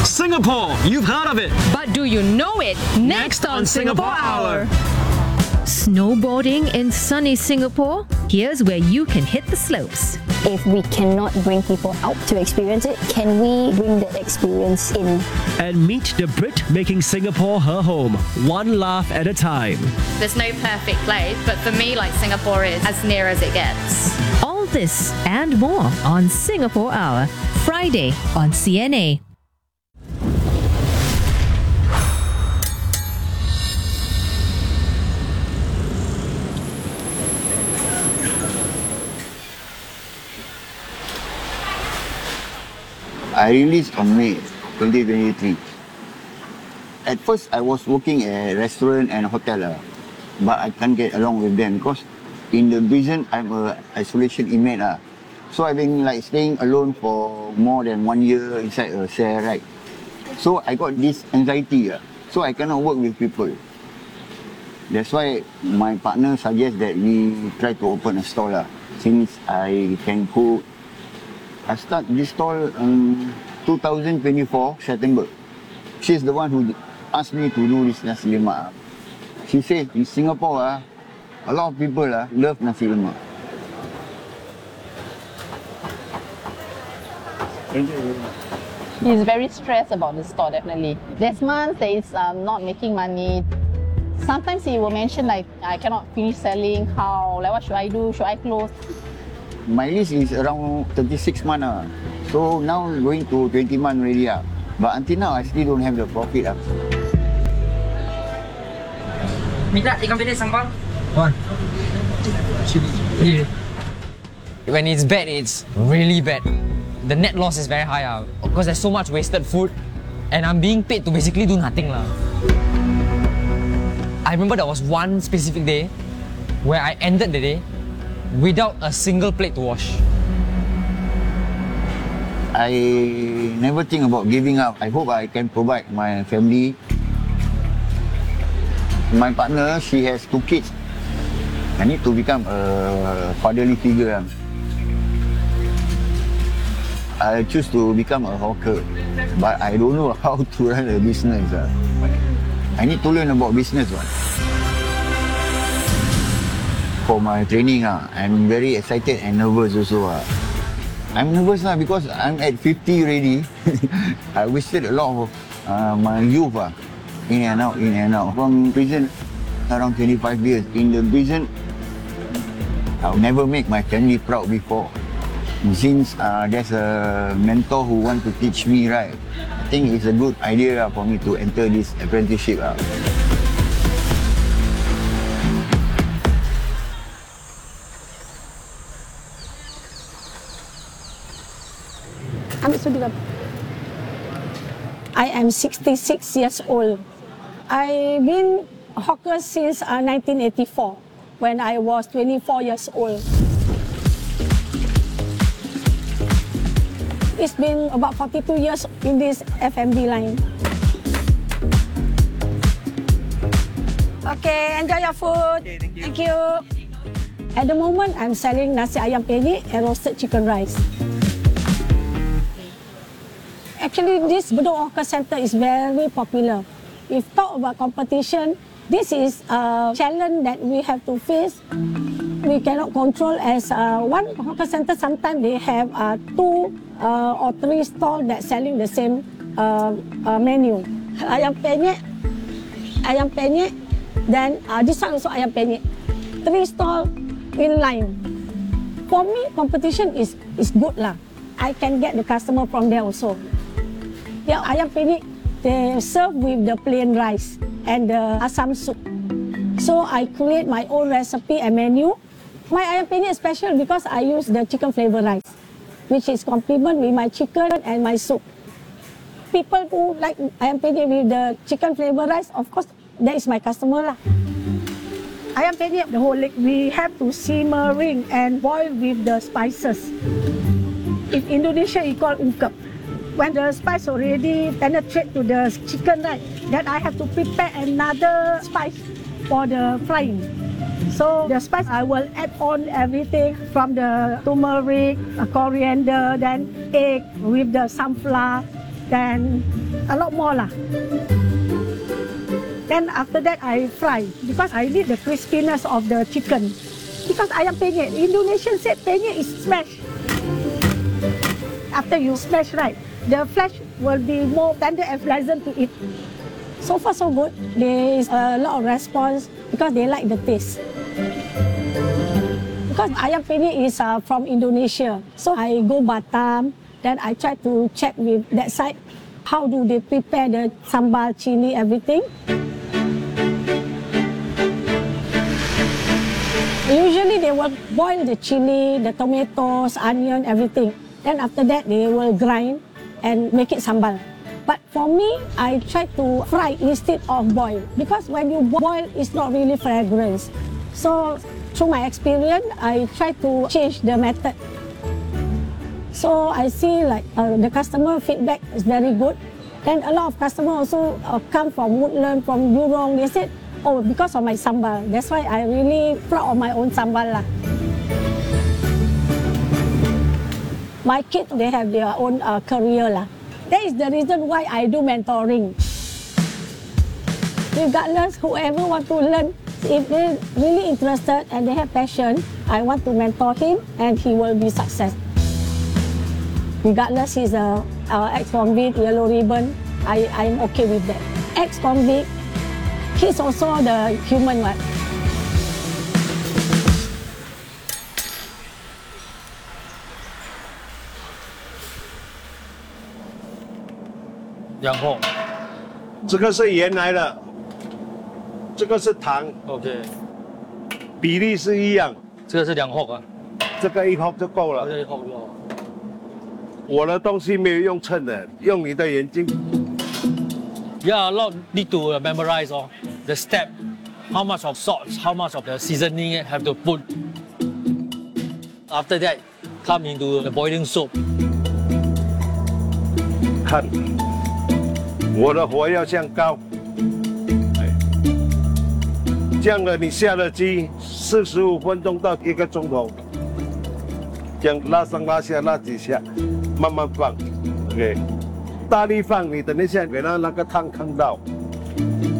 Singapore, you've heard of it. But do you know it? Next on Singapore Hour. Snowboarding in sunny Singapore? Here's where you can hit the slopes. If we cannot bring people out to experience it, can we bring that experience in? And meet the Brit making Singapore her home, one laugh at a time. There's no perfect place, but for me, like, Singapore is as near as it gets. All this and more on Singapore Hour, Friday on CNA. I released on May 2023. At first, I was working at a restaurant and hotel, but I can't get along with them because in the prison, I'm a isolation inmate. So I've been like staying alone for more than 1 year inside a cell, right? So I got this anxiety, so I cannot work with people. That's why my partner suggests that we try to open a stall. Since I can cook, I start this stall in 2024, September. She's the one who asked me to do this nasi lemak. She said in Singapore, a lot of people love nasi lemak. He's very stressed about the store, definitely. There's months that he's not making money. Sometimes he will mention like, I cannot finish selling, how, like what should I do, should I close? My lease is around 36 months. So now going to 20 months already. But until now, I still don't have the profit. Minta ikan bilis sambal. One. When it's bad, it's really bad. The net loss is very high because there's so much wasted food and I'm being paid to basically do nothing. I remember there was one specific day where I ended the day without a single plate to wash. I never think about giving up. I hope I can provide my family. My partner, she has 2 kids. I need to become a fatherly figure. I choose to become a hawker, but I don't know how to run a business. I need to learn about business. For my training, I'm very excited and nervous also. I'm nervous because I'm at 50 already. I wasted a lot of my youth in and out. From prison, around 25 years. In the prison, I'll never make my family proud before. Since there's a mentor who wants to teach me, right? I think it's a good idea for me to enter this apprenticeship. I am 66 years old. I've been a hawker since 1984 when I was 24 years old. It's been about 42 years in this F&B line. Okay, enjoy your food. Okay, thank you. At the moment, I'm selling nasi ayam penyet and roasted chicken rice. Actually, this Bedok Hawker Centre is very popular. If talk about competition, this is a challenge that we have to face. We cannot control as one hawker centre. Sometimes they have 2 or 3 stalls that selling the same menu. Ayam penyet, then this one also ayam penyet. 3 stalls in line. For me, competition is good lah. I can get the customer from there also. Yeah, ayam penyet, they serve with the plain rice and the asam soup. So I create my own recipe and menu. My ayam penyet is special because I use the chicken flavor rice, which is complement with my chicken and my soup. People who like ayam penyet with the chicken flavor rice, of course, that is my customer lah. Ayam penyet, the whole leg, we have to simmering and boil with the spices. In Indonesia, you call ungkep. When the spice already penetrate to the chicken, right, then I have to prepare another spice for the frying. So the spice, I will add on everything from the turmeric, coriander, then egg with the sunflower, then a lot more lah. Then after that I fry because I need the crispiness of the chicken. Because ayam penyet, Indonesian said penyet is smashed. After you smash right, the flesh will be more tender and pleasant to eat. So far so good. There is a lot of response because they like the taste. Because ayam penyet is from Indonesia, so I go Batam, then I try to check with that side, how do they prepare the sambal, chili, everything. Usually they will boil the chili, the tomatoes, onion, everything. Then after that they will grind and make it sambal. But for me, I try to fry instead of boil because when you boil, it's not really fragrance. So through my experience, I try to change the method. So I see like the customer feedback is very good. Then a lot of customers also come from Woodland, from Jurong. They said, oh, because of my sambal. That's why I really proud of my own sambal lah. My kids, they have their own career lah. That is the reason why I do mentoring. Regardless, whoever want to learn, if they're really interested and they have passion, I want to mentor him and he will be success. Regardless, he's a ex-convict, yellow ribbon, I'm okay with that. Ex-convict, he's also the human one. 然后， 这个是原来的，这个是糖 OK， 比例是一样。 这个是2盒啊， 这个1盒就够了。 这1盒就好。 我的东西没有用秤的，用你的眼睛。 Yeah, a lot need to memorize the step, how much of salt, how much of the seasoning have to put. After that, come into the boiling soup. 看，我的火要降高，这样的你下了鸡45分钟到1个钟头，这样拉上拉下拉几下，慢慢放 ，OK， 大力放，你等一下给它那个汤看到。